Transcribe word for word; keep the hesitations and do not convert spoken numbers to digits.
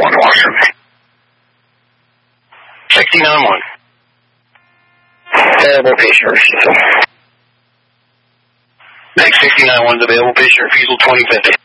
one Washington. sixty-nine one. Available patient refusal. Next sixty-nine one's available patient refusal twenty fifty.